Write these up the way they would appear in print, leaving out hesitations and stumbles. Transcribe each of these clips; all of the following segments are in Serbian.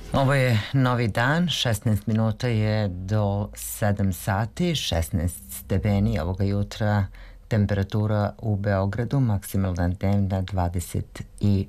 Ovo je novi dan, 16 minuta je do 7 sati, 16 stepeni ovoga jutra, temperatura u Beogradu, maksimalna dnevna 24.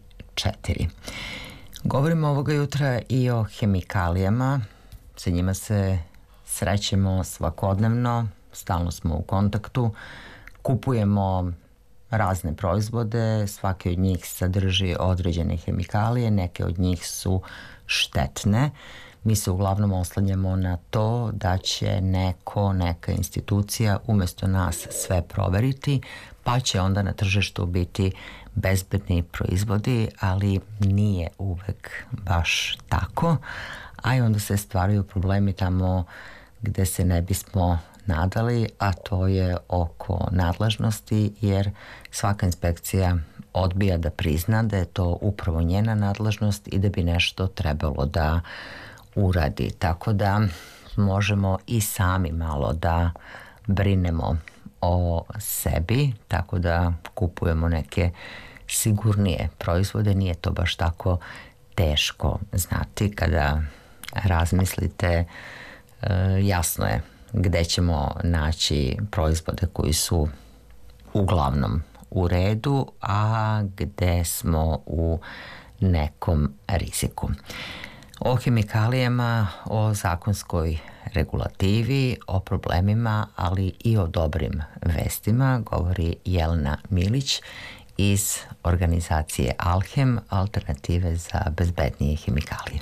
Govorimo ovoga jutra i o hemikalijama, sa njima se srećemo svakodnevno, stalno smo u kontaktu, kupujemo razne proizvode, svaki od njih sadrži određene hemikalije, neke od njih su štetne. Mi se uglavnom oslanjamo na to da će neka institucija umesto nas sve proveriti, pa će onda na tržištu biti bezbedni proizvodi, ali nije uvek baš tako, a i onda se stvaraju problemi tamo gde se ne bismo nadali, a to je oko nadležnosti, jer svaka inspekcija odbija da prizna da je to upravo njena nadležnost i da bi nešto trebalo da uradi. Tako da možemo i sami malo da brinemo o sebi, tako da kupujemo neke sigurnije proizvode. Nije to baš tako teško znati. Kada razmislite, jasno je gde ćemo naći proizvode koji su uglavnom u redu, a gde smo u nekom riziku. O hemikalijama, o zakonskoj regulativi, o problemima, ali i o dobrim vestima govori Jelena Milić iz organizacije Alhem, Alternative za bezbednije hemikalije.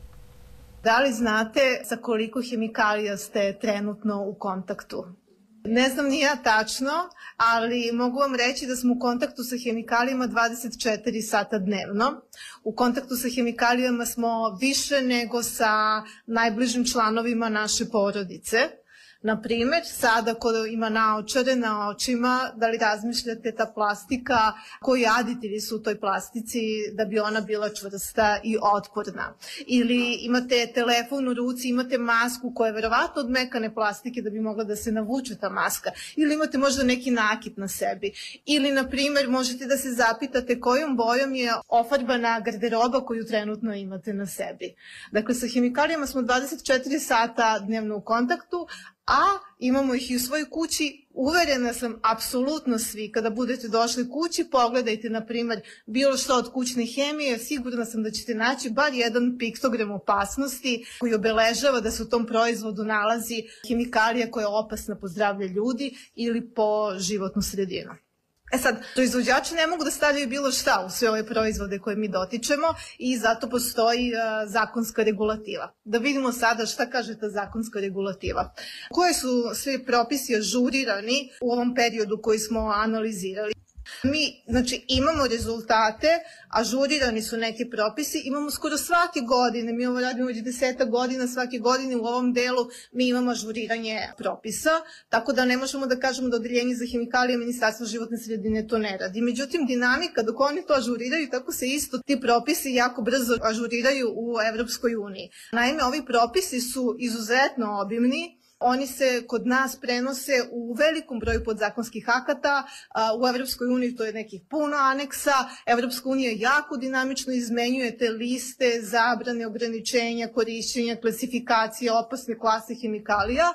Da li znate sa koliko hemikalija ste trenutno u kontaktu? Ne znam ni ja tačno, ali mogu vam reći da smo u kontaktu sa hemikalijama 24 sata dnevno. U kontaktu sa hemikalijama smo više nego sa najbližim članovima naše porodice. Na primer, sada ko ima naočare na očima, da li razmišljate ta plastika, koji aditivi su u toj plastici da bi ona bila čvrsta i otporna. Ili imate telefon u ruci, imate masku koja je verovatno od mekane plastike da bi mogla da se navuče ta maska. Ili imate možda neki nakit na sebi. Ili, na primer, možete da se zapitate kojom bojom je ofarbana garderoba koju trenutno imate na sebi. Dakle, sa hemikalijama smo 24 sata dnevno u kontaktu, a imamo ih i u svojoj kući. Uverena sam, apsolutno svi, kada budete došli kući, pogledajte, na primer, bilo što od kućne hemije, sigurna sam da ćete naći bar jedan piktogram opasnosti koji obeležava da se u tom proizvodu nalazi hemikalija koja je opasna po zdravlje ljudi ili po životnu sredinu. Sad, proizvođači ne mogu da stavljaju bilo šta u sve ove proizvode koje mi dotičemo i zato postoji zakonska regulativa. Da vidimo sada šta kaže ta zakonska regulativa. Koje su sve propisi ažurirani u ovom periodu koji smo analizirali? Mi, imamo rezultate, ažurirani su neki propisi, imamo skoro svake godine, mi ovo radimo već 10 godina, svake godine u ovom delu mi imamo ažuriranje propisa, tako da ne možemo da kažemo da odeljenje za hemikalije Ministarstva životne sredine to ne radi. Međutim, dinamika dok oni to ažuriraju, tako se isto ti propisi jako brzo ažuriraju u Evropskoj uniji. Naime, ovi propisi su izuzetno obimni. Oni se kod nas prenose u velikom broju podzakonskih akata, u Evropskoj uniji to je nekih puno aneksa, Evropska unija jako dinamično izmenjuje te liste, zabrane, ograničenja, korišćenja, klasifikacije, opasne klase hemikalija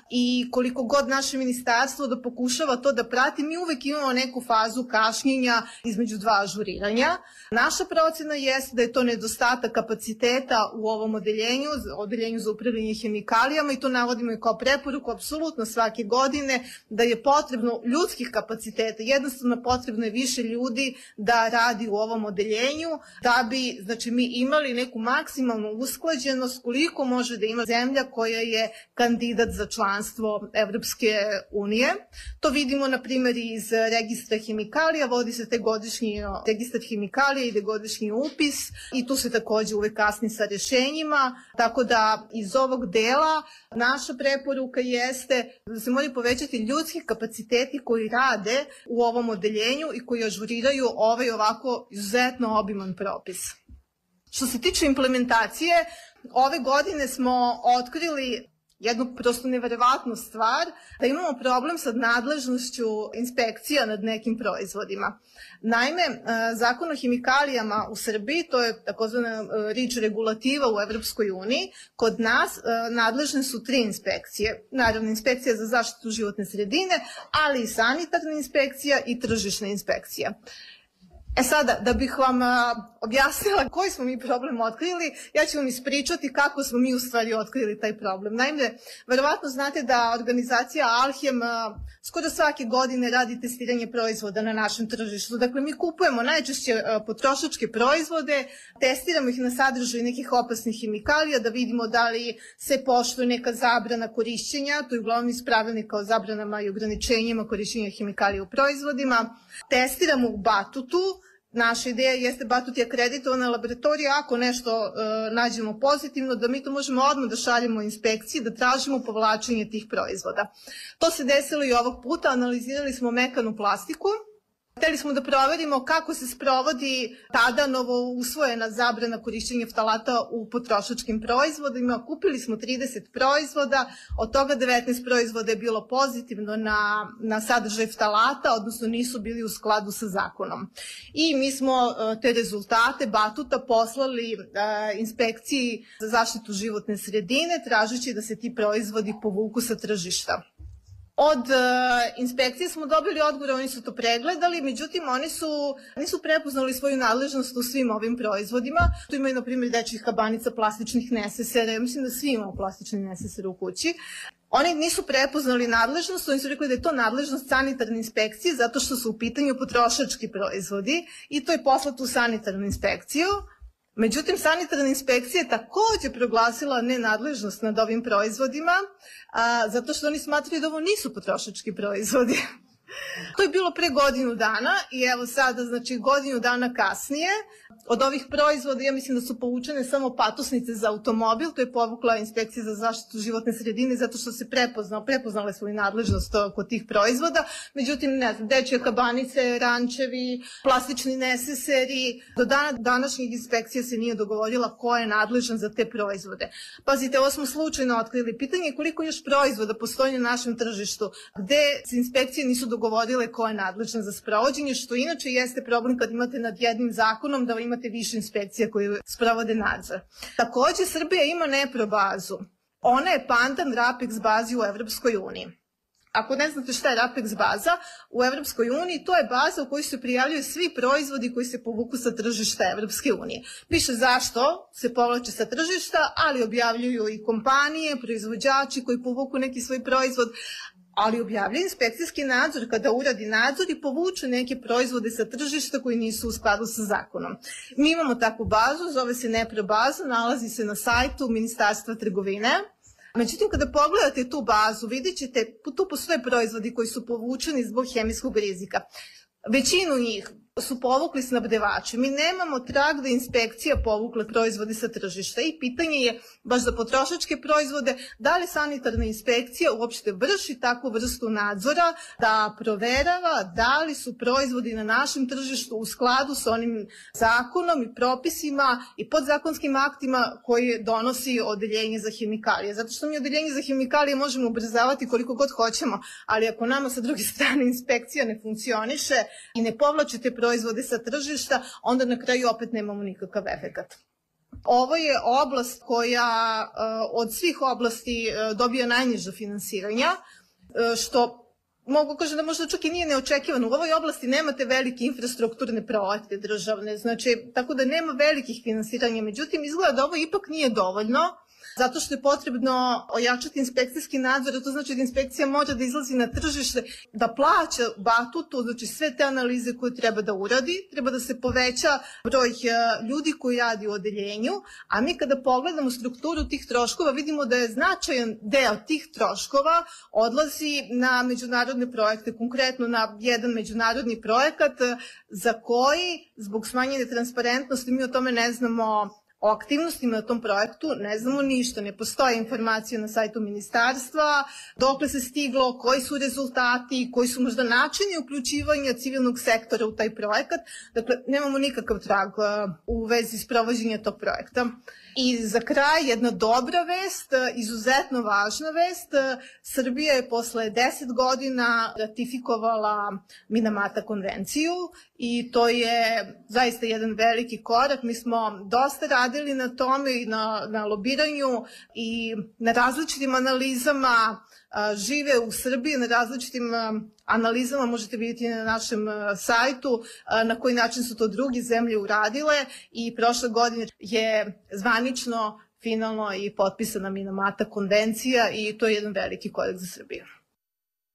i koliko god naše ministarstvo da pokušava to da prati, mi uvek imamo neku fazu kašnjenja između dva ažuriranja. Naša procena jeste da je to nedostatak kapaciteta u ovom odeljenju za upravljanje hemikalijama i to navodimo i kao preporuku apsolutno svake godine da je potrebno ljudskih kapaciteta, jednostavno potrebno je više ljudi da radi u ovom odeljenju da bi mi imali neku maksimalnu usklađenost koliko može da ima zemlja koja je kandidat za članstvo Evropske unije. To vidimo na primjer iz registra hemikalija, vodi se te godišnji registar hemikalija, ide godišnji upis i tu se takođe uvek kasni sa rešenjima, tako da iz ovog dela naša preporuka jeste da se moraju povećati ljudski kapaciteti koji rade u ovom odeljenju i koji ažuriraju ovaj ovako izuzetno obiman propis. Što se tiče implementacije, ove godine smo otkrili jednu prosto neverovatnu stvar, da imamo problem sa nadležnošću inspekcija nad nekim proizvodima. Naime, Zakon o hemikalijama u Srbiji, to je takozvana REACH regulativa u Evropskoj uniji, kod nas nadležne su 3 inspekcije. Naravno, inspekcija za zaštitu životne sredine, ali i sanitarna inspekcija i tržišna inspekcija. Sada, da bih vam objasnila koji smo mi problem otkrili, ja ću vam ispričati kako smo mi u stvari otkrili taj problem. Naime, verovatno znate da organizacija Alhem skoro svake godine radi testiranje proizvoda na našem tržištu. Dakle, mi kupujemo najčešće potrošačke proizvode, testiramo ih na sadržaj nekih opasnih hemikalija da vidimo da li se poštuje neka zabrana korišćenja, to je uglavnom iz pravilnika o zabranama i ograničenjima korišćenja hemikalija u proizvodima. Testiramo u Batutu. Naša ideja jeste, Batut je akreditovana laboratorija, ako nešto nađemo pozitivno, da mi to možemo odmah da šaljemo inspekciji, da tražimo povlačenje tih proizvoda. To se desilo i ovog puta, analizirali smo mekanu plastiku. Hteli smo da proverimo kako se sprovodi tada novo usvojena zabrana korišćenja ftalata u potrošačkim proizvodima. Kupili smo 30 proizvoda, od toga 19 proizvoda je bilo pozitivno na sadržaj ftalata, odnosno nisu bili u skladu sa zakonom. I mi smo te rezultate Batuta poslali inspekciji za zaštitu životne sredine, tražeći da se ti proizvodi povuku sa tržišta. Od inspekcije smo dobili odgovor, oni su to pregledali, međutim oni nisu prepoznali svoju nadležnost u svim ovim proizvodima. Tu imaju, na primjer, dečjih kabanica, plastičnih nesesera, ja mislim da svi imamo plastične nesesere u kući. Oni nisu prepoznali nadležnost, oni su rekli da je to nadležnost sanitarne inspekcije zato što su u pitanju potrošački proizvodi i to je poslato u sanitarnu inspekciju. Međutim, sanitarna inspekcija je takođe proglasila nenadležnost nad ovim proizvodima, zato što oni smatraju da ovo nisu potrošački proizvodi. To je bilo pre godinu dana i evo sada, znači godinu dana kasnije, od ovih proizvoda ja mislim da su povučene patosnice za automobil, to je povukla inspekcija za zaštitu životne sredine zato što se prepoznale svoju nadležnost kod tih proizvoda. Međutim, ne znam, dečje kabanice, rančevi, plastični neseseri, do dana današnjeg inspekcija se nije dogovorila ko je nadležan za te proizvode. Pazite, ovo smo slučajno otkrili. Pitanje je koliko još proizvoda postoji na našem tržištu gde se inspekcije nisu dogovorile ko je nadležan za sprovođenje, što inače jeste problem kad imate nad jednim zakonom da imate više inspekcija koje sprovode nadzor. Takođe, Srbija ima NEPRO bazu. Ona je pandan RAPEX bazi u Evropskoj uniji. Ako ne znate šta je RAPEX baza, u Evropskoj uniji to je baza u kojoj se prijavljuju svi proizvodi koji se povuku sa tržišta Evropske unije. Piše zašto se povlače sa tržišta, ali objavljuju i kompanije, proizvođači koji povuku neki svoj proizvod, ali objavlja inspekcijski nadzor kada uradi nadzor i povuče neke proizvode sa tržišta koji nisu u skladu sa zakonom. Mi imamo takvu bazu, zove se NEPRO baza, nalazi se na sajtu Ministarstva trgovine. Međutim, kada pogledate tu bazu, vidjet ćete, tu postoje proizvodi koji su povučeni zbog hemijskog rizika. Većinu njih su povukli snabdevači. Mi nemamo trag da inspekcija povukla proizvode sa tržišta i pitanje je, baš za potrošačke proizvode, da li sanitarna inspekcija uopšte vrši takvu vrstu nadzora da proverava da li su proizvodi na našem tržištu u skladu sa onim zakonom i propisima i podzakonskim aktima koje donosi odeljenje za hemikalije. Zato što mi odeljenje za hemikalije možemo ubrzavati koliko god hoćemo, ali ako nama sa druge strane inspekcija ne funkcioniše i ne povlači te proizvode sa tržišta, onda na kraju opet nemamo nikakav efekat. Ovo je oblast koja od svih oblasti dobija najniža finansiranja, što mogu kažem da možda čak i nije neočekivano. U ovoj oblasti nemate velike infrastrukturne projekte državne, znači tako da nema velikih finansiranja. Međutim, izgleda da ovo ipak nije dovoljno, zato što je potrebno ojačati inspekcijski nadzor, a to znači da inspekcija mora da izlazi na tržište, da plaća Batutu, znači sve te analize koje treba da uradi, treba da se poveća broj ljudi koji radi u odeljenju, a mi kada pogledamo strukturu tih troškova vidimo da je značajan deo tih troškova odlazi na međunarodne projekte, konkretno na jedan međunarodni projekat za koji zbog smanjene transparentnosti mi o tome ne znamo O aktivnostima na tom projektu ne znamo ništa, ne postoje informacije na sajtu ministarstva, dokle se stiglo, koji su rezultati, koji su možda načini uključivanja civilnog sektora u taj projekat. Dakle, nemamo nikakav trag u vezi s provođenjem tog projekta. I za kraj jedna dobra vest, izuzetno važna vest. Srbija je posle 10 godina ratifikovala Minamata konvenciju i to je zaista jedan veliki korak. Mi smo dosta radili na tome i na lobiranju i na različitim analizama žive u Srbiji, na različitim analizama možete vidjeti na našem sajtu na koji način su to druge zemlje uradile i prošle godine je zvanično, finalno i potpisana Minamata konvencija i to je jedan veliki korak za Srbiju.